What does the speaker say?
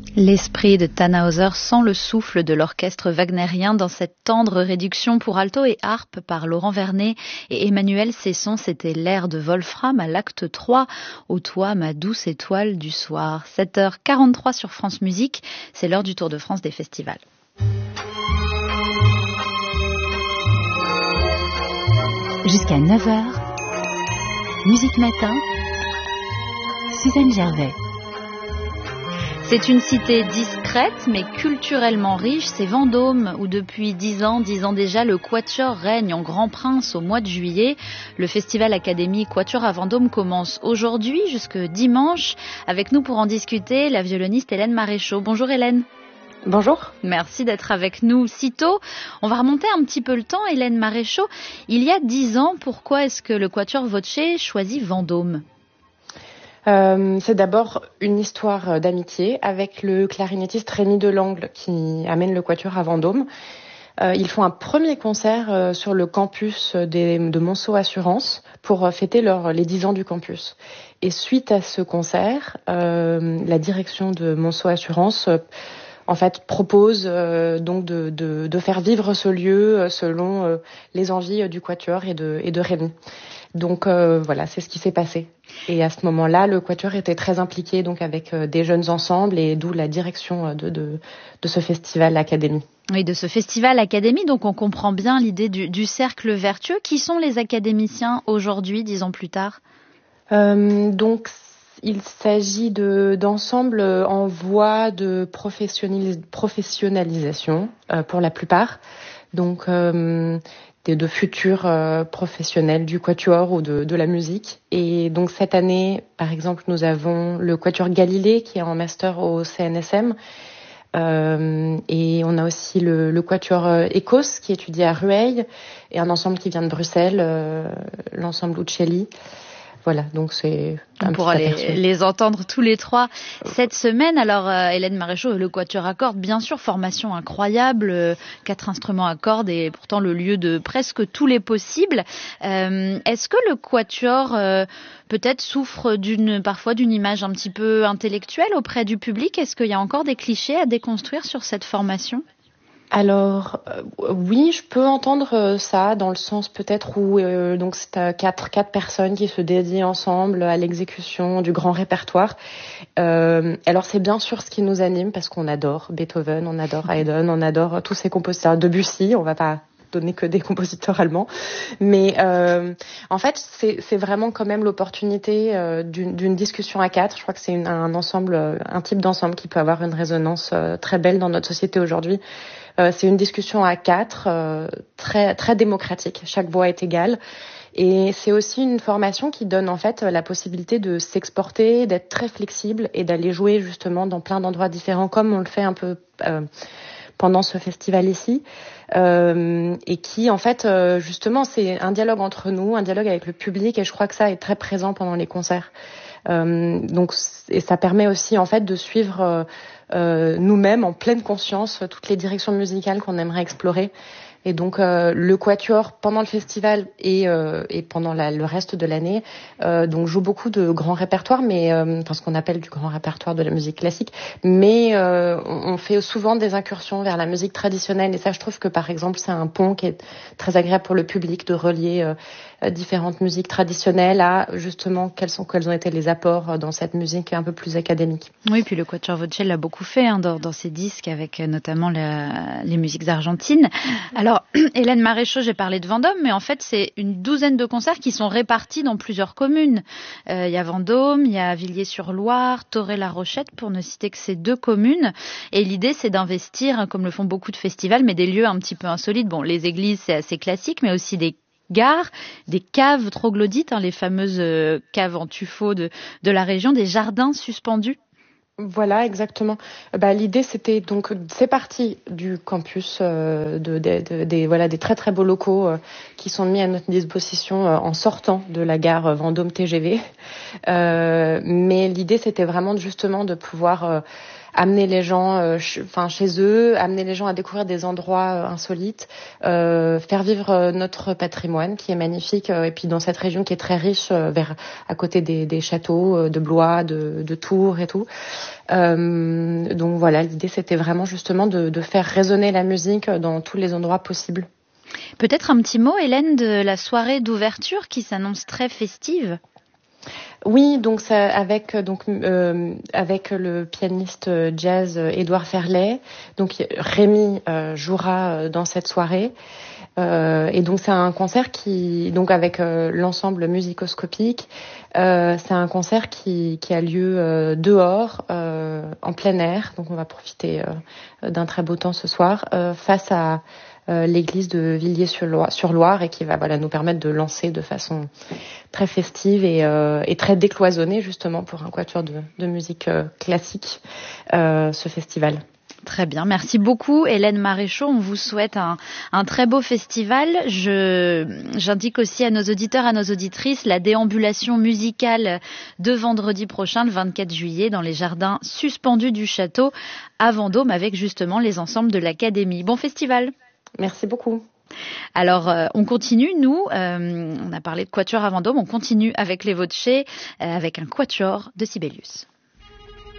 L'esprit de Tannhäuser sent le souffle de l'orchestre wagnérien dans cette tendre réduction pour alto et harpe par Laurent Vernet et Emmanuel Cesson. C'était l'air de Wolfram à l'acte 3, Ô toi ma douce étoile du soir. 7h43 sur France Musique, c'est l'heure du Tour de France des festivals. Jusqu'à 9h, Musique Matin, Suzanne Gervais. C'est une cité discrète mais culturellement riche, c'est Vendôme où depuis 10 ans déjà, le Quatuor règne en grand prince au mois de juillet. Le festival Académie Quatuor à Vendôme commence aujourd'hui jusque dimanche. Avec nous pour en discuter, la violoniste Hélène Maréchaux. Bonjour Hélène. Bonjour. Merci d'être avec nous si tôt. On va remonter un petit peu le temps, Hélène Maréchaux. Il y a 10 ans, pourquoi est-ce que le Quatuor Voce choisit Vendôme ? C'est d'abord une histoire d'amitié avec le clarinettiste Rémi Delangle qui amène le Quatuor à Vendôme. Ils font un premier concert sur le campus de Monceau Assurance pour fêter les 10 ans du campus. Et suite à ce concert, la direction de Monceau Assurance en fait propose donc de faire vivre ce lieu selon les envies du Quatuor et de Rémi. Donc voilà, c'est ce qui s'est passé. Et à ce moment-là, le Quatuor était très impliqué donc avec des jeunes ensembles et d'où la direction de ce festival Académie. Oui, de ce festival Académie, donc on comprend bien l'idée du cercle vertueux. Qui sont les académiciens aujourd'hui, 10 ans plus tard ? Donc il s'agit d'ensembles en voie de professionnalisation pour la plupart. Donc de futurs professionnels du quatuor ou de la musique. Et donc cette année, par exemple, nous avons le quatuor Galilée qui est en master au CNSM. Et on a aussi le quatuor Écosse qui étudie à Rueil et un ensemble qui vient de Bruxelles, l'ensemble Uccelli. Voilà, donc c'est on pourra les entendre tous les trois cette semaine. Alors Hélène Maréchaux, le Quatuor à cordes, bien sûr, formation incroyable, 4 instruments à cordes et pourtant le lieu de presque tous les possibles. Est-ce que le Quatuor peut-être souffre parfois d'une image un petit peu intellectuelle auprès du public ? Est-ce qu'il y a encore des clichés à déconstruire sur cette formation ? Alors oui, je peux entendre ça dans le sens peut-être où donc c'est quatre personnes qui se dédient ensemble à l'exécution du grand répertoire. Alors c'est bien sûr ce qui nous anime parce qu'on adore Beethoven, on adore Haydn, on adore tous ces compositeurs. Debussy, on va pas donner que des compositeurs allemands, mais en fait c'est vraiment quand même l'opportunité d'une discussion à 4. Je crois que c'est un type d'ensemble qui peut avoir une résonance très belle dans notre société aujourd'hui. C'est une discussion à 4, très très démocratique. Chaque voix est égale. Et c'est aussi une formation qui donne en fait la possibilité de s'exporter, d'être très flexible et d'aller jouer justement dans plein d'endroits différents, comme on le fait un peu pendant ce festival ici. Et qui en fait justement c'est un dialogue entre nous, un dialogue avec le public, et je crois que ça est très présent pendant les concerts. Donc et ça permet aussi en fait de suivre nous-mêmes en pleine conscience toutes les directions musicales qu'on aimerait explorer. Et donc le Quatuor pendant le festival et pendant le reste de l'année donc joue beaucoup de grands répertoires, mais ce qu'on appelle du grand répertoire de la musique classique, mais on fait souvent des incursions vers la musique traditionnelle, et ça je trouve que par exemple c'est un pont qui est très agréable pour le public de relier différentes musiques traditionnelles à justement quels ont été les apports dans cette musique un peu plus académique. Oui, puis le Quatuor Voce l'a beaucoup fait dans ses disques avec notamment les musiques argentines. Alors, Hélène Maréchaux, j'ai parlé de Vendôme, mais en fait, c'est une douzaine de concerts qui sont répartis dans plusieurs communes. Il y a Vendôme, il y a Villiers-sur-Loire, Thoré-la-Rochette, pour ne citer que ces 2 communes. Et l'idée, c'est d'investir, comme le font beaucoup de festivals, mais des lieux un petit peu insolites. Bon, les églises, c'est assez classique, mais aussi des gares, des caves troglodytes, les fameuses caves en tuffeau de la région, des jardins suspendus. Voilà, exactement. L'idée, c'était donc, c'est parti du campus des très très beaux locaux qui sont mis à notre disposition en sortant de la gare Vendôme TGV. Mais l'idée, c'était vraiment justement de pouvoir amener les gens chez eux, amener les gens à découvrir des endroits insolites, faire vivre notre patrimoine qui est magnifique et puis dans cette région qui est très riche à côté des châteaux de Blois, de Tours et tout. Donc voilà, l'idée c'était vraiment justement de faire résonner la musique dans tous les endroits possibles. Peut-être un petit mot, Hélène, de la soirée d'ouverture qui s'annonce très festive. Oui, donc ça, avec le pianiste jazz Édouard Ferlet, donc Rémi jouera dans cette soirée. Et donc c'est un concert qui, donc avec l'ensemble musicoscopique, c'est un concert qui a lieu dehors, en plein air. Donc on va profiter d'un très beau temps ce soir face à l'église de Villiers-sur-Loire et qui va nous permettre de lancer de façon très festive et très décloisonnée justement pour un quatuor de musique classique ce festival. Très bien, merci beaucoup Hélène Maréchaux, on vous souhaite un très beau festival. J'indique aussi à nos auditeurs, à nos auditrices, la déambulation musicale de vendredi prochain, le 24 juillet, dans les jardins suspendus du château à Vendôme avec justement les ensembles de l'Académie. Bon festival. Merci beaucoup. Alors, on continue, nous, on a parlé de quatuor à Vendôme, on continue avec les Voce, avec un quatuor de Sibelius.